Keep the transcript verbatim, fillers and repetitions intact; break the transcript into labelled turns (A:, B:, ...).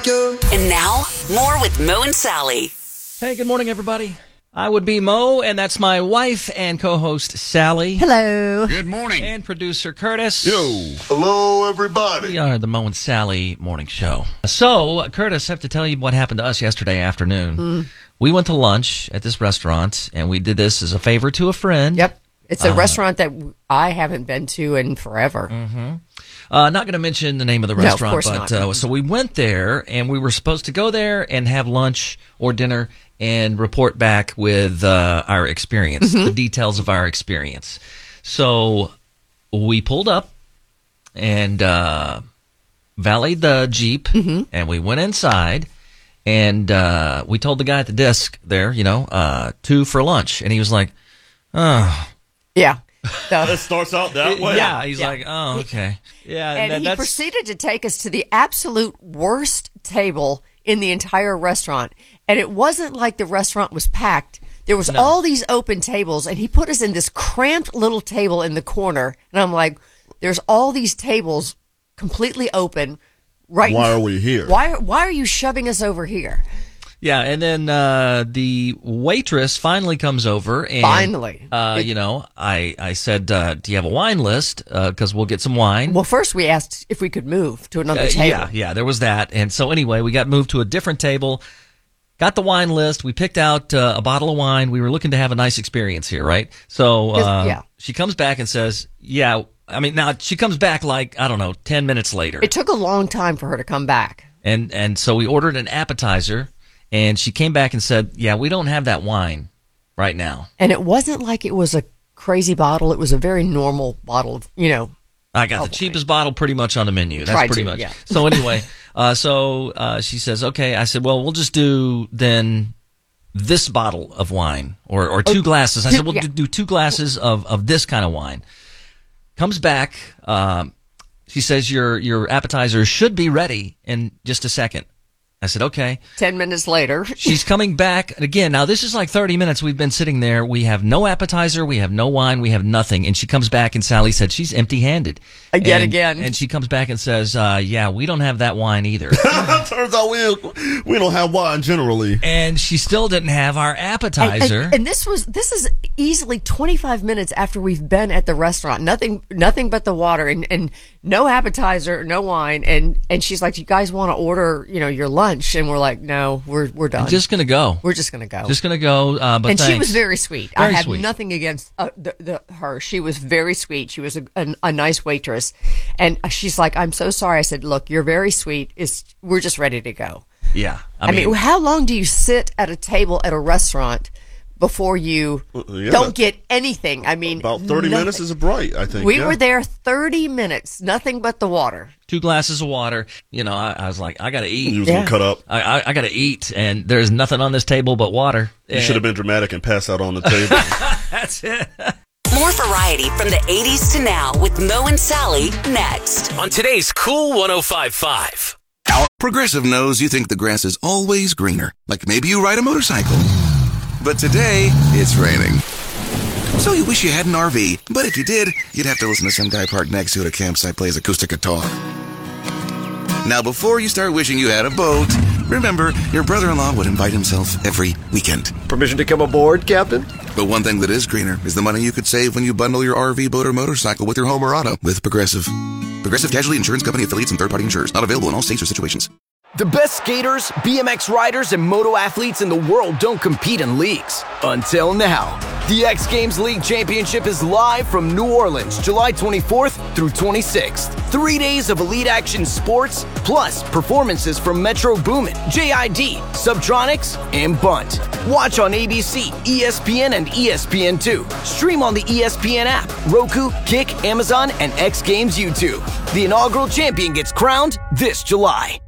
A: like you.
B: And now, more with Mo and Sally.
C: Hey, good morning, everybody. I would be Mo, and that's my wife and co-host, Sally.
D: Hello.
E: Good morning.
C: And producer, Curtis.
E: Yo.
F: Hello, everybody.
C: We are the Mo and Sally morning show. So, Curtis, I have to tell you what happened to us yesterday afternoon. Mm. We went to lunch at this restaurant, and we did this as a favor to a friend.
D: Yep. It's a
C: uh,
D: restaurant that I haven't been to in forever.
C: Mm-hmm. Uh, not going to mention the name of the restaurant,
D: no, of course
C: but
D: not.
C: Uh, so we went there, and we were supposed to go there and have lunch or dinner and report back with uh, our experience, mm-hmm. the details of our experience. So we pulled up and uh, valeted the Jeep, mm-hmm. and we went inside, and uh, we told the guy at the desk there, you know, uh, two for lunch, and he was like, oh.
D: Yeah. So,
F: it starts out that way.
C: Yeah, he's
D: yeah.
C: like, oh, okay. Yeah,
D: and
C: that,
D: he
C: that's...
D: proceeded to take us to the absolute worst table in the entire restaurant. And it wasn't like the restaurant was packed. There was no. all these open tables, and he put us in this cramped little table in the corner. And I'm like, there's all these tables completely open. Right?
F: Why are we here?
D: Why, why are you shoving us over here?
C: Yeah, and then uh, the waitress finally comes over. And,
D: finally.
C: Uh,
D: it,
C: you know, I, I said, uh, do you have a wine list? Because uh, we'll get some wine.
D: Well, first we asked if we could move to another
C: uh,
D: table.
C: Yeah, yeah, there was that. And so anyway, we got moved to a different table, got the wine list. We picked out uh, a bottle of wine. We were looking to have a nice experience here, right? So uh,
D: yeah.
C: she comes back and says, yeah, I mean, now she comes back like, I don't know, ten minutes later.
D: It took a long time for her to come back.
C: And And so we ordered an appetizer. And she came back and said, yeah, we don't have that wine right now.
D: And it wasn't like it was a crazy bottle. It was a very normal bottle of, you know.
C: I got the cheapest bottle pretty much on the menu. That's
D: Tried
C: pretty
D: to,
C: much.
D: Yeah.
C: So anyway, uh, so uh, she says, okay. I said, well, we'll just do then this bottle of wine or, or two oh, glasses. I said, we'll yeah. do two glasses of, of this kind of wine. Comes back. Um, she says, your your appetizer should be ready in just a second. I said, okay.
D: Ten minutes later.
C: She's coming back. And again, now this is like thirty minutes we've been sitting there. We have no appetizer. We have no wine. We have nothing. And she comes back and Sally said she's empty-handed.
D: Yet
C: and,
D: again.
C: And she comes back and says, uh, yeah, we don't have that wine either.
F: Turns out we, we don't have wine generally.
C: And she still didn't have our appetizer.
D: And, and, and this was this is easily twenty-five minutes after we've been at the restaurant. Nothing nothing but the water and, and no appetizer, no wine. And, and she's like, you guys want to order, you know, your lunch? And we're like, no, we're we're done.
C: I'm just gonna go.
D: We're just gonna go.
C: Just gonna go. Uh, but
D: and
C: thanks.
D: she was very sweet.
C: Very
D: I had
C: sweet.
D: nothing against uh, the, the her. She was very sweet. She was a, a, a nice waitress, and she's like, I'm so sorry. I said, look, you're very sweet. Is we're just ready to go.
C: Yeah.
D: I, I mean, mean, how long do you sit at a table at a restaurant before you yeah, don't get anything? I mean,
F: about thirty nothing. minutes is bright, I think.
D: We
F: yeah.
D: were there thirty minutes, nothing but the water.
C: Two glasses of water. You know, I, I was like, I gotta eat.
F: You was
D: yeah.
F: gonna cut up.
C: I, I, I gotta eat, and there's nothing on this table but water.
F: You should have been dramatic and passed out on the table.
C: That's it.
B: More variety from the eighties to now with Mo and Sally next.
G: On today's Cool one oh five point five.
H: Progressive knows you think the grass is always greener. Like maybe you ride a motorcycle. But today, it's raining. So you wish you had an R V, but if you did, you'd have to listen to some guy parked next to it at a campsite plays acoustic guitar. Now, before you start wishing you had a boat, remember, your brother-in-law would invite himself every weekend.
I: Permission to come aboard, Captain?
H: But one thing that is greener is the money you could save when you bundle your R V, boat, or motorcycle with your home or auto with Progressive. Progressive Casualty Insurance Company affiliates and third-party insurers. Not available in all states or situations.
I: The best skaters, B M X riders, and moto athletes in the world don't compete in leagues. Until now. The X Games League Championship is live from New Orleans, July twenty-fourth through twenty-sixth. Three days of elite action sports, plus performances from Metro Boomin, J I D, Subtronics, and Bunt. Watch on A B C, E S P N, and E S P N two. Stream on the E S P N app, Roku, Kick, Amazon, and X Games YouTube. The inaugural champion gets crowned this July.